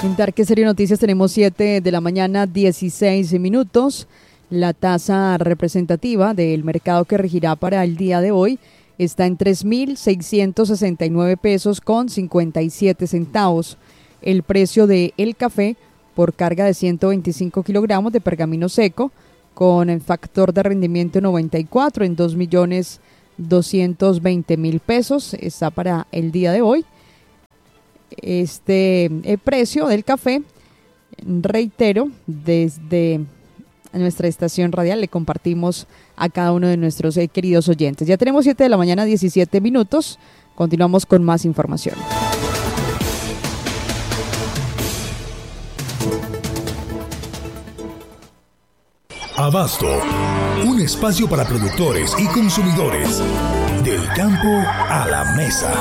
En Tarque Serio Noticias tenemos 7 de la mañana, 16 minutos. La tasa representativa del mercado que regirá para el día de hoy está en 3.669 pesos con 57 centavos. El precio del café por carga de 125 kilogramos de pergamino seco con el factor de rendimiento 94 en 2.220.000 pesos está para el día de hoy. El precio del café, reitero, desde nuestra estación radial le compartimos a cada uno de nuestros queridos oyentes. Ya tenemos 7 de la mañana, 17 minutos. Continuamos con más información. Abasto, un espacio para productores y consumidores. Del campo a la mesa.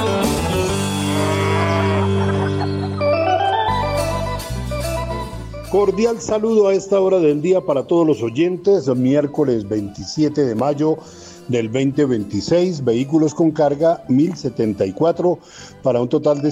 Cordial saludo a esta hora del día para todos los oyentes. Miércoles 27 de mayo del 2026, vehículos con carga 1.074 para un total de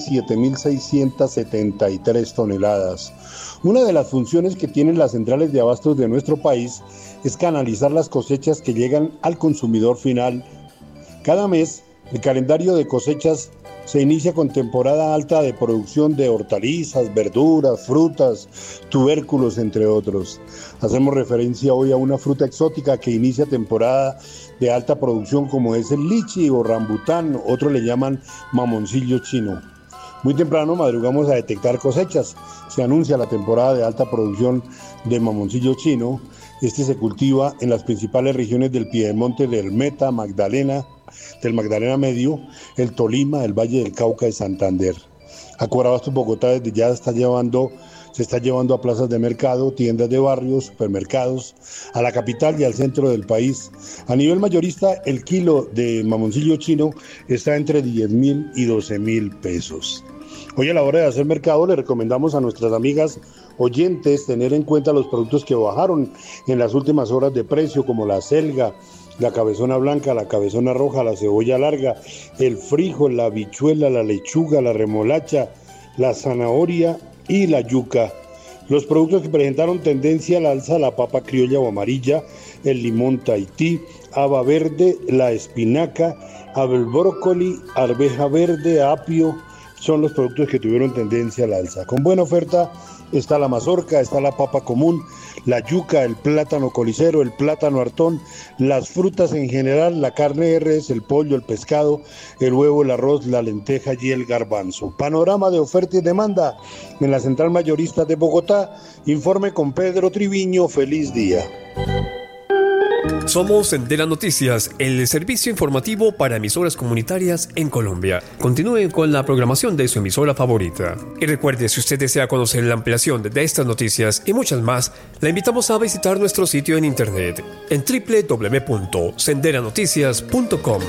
7.673 toneladas. Una de las funciones que tienen las centrales de abastos de nuestro país es canalizar las cosechas que llegan al consumidor final. Cada mes, el calendario de cosechas se inicia con temporada alta de producción de hortalizas, verduras, frutas, tubérculos, entre otros. Hacemos referencia hoy a una fruta exótica que inicia temporada de alta producción como es el lichi o rambután, otros le llaman mamoncillo chino. Muy temprano madrugamos a detectar cosechas. Se anuncia la temporada de alta producción de mamoncillo chino. Este se cultiva en las principales regiones del piedemonte del Meta, del Magdalena Medio, el Tolima, el Valle del Cauca y Santander. Acuarabastos Bogotá desde ya se está llevando a plazas de mercado, tiendas de barrios, supermercados, a la capital y al centro del país. A nivel mayorista, el kilo de mamoncillo chino está entre 10.000 y 12.000 pesos. Hoy a la hora de hacer mercado le recomendamos a nuestras amigas oyentes tener en cuenta los productos que bajaron en las últimas horas de precio, como la selga, la cabezona blanca, la cabezona roja, la cebolla larga, el frijol, la habichuela, la lechuga, la remolacha, la zanahoria y la yuca. Los productos que presentaron tendencia al alza, la papa criolla o amarilla, el limón Tahití, haba verde, la espinaca, el brócoli, arveja verde, apio, son los productos que tuvieron tendencia al alza. Con buena oferta está la mazorca, está la papa común, la yuca, el plátano colicero, el plátano hartón, las frutas en general, la carne de res, el pollo, el pescado, el huevo, el arroz, la lenteja y el garbanzo. Panorama de oferta y demanda en la Central Mayorista de Bogotá. Informe con Pedro Triviño. Feliz día. Somos Sendera Noticias, el servicio informativo para emisoras comunitarias en Colombia. Continúe con la programación de su emisora favorita. Y recuerde, si usted desea conocer la ampliación de estas noticias y muchas más, la invitamos a visitar nuestro sitio en internet en www.senderanoticias.com.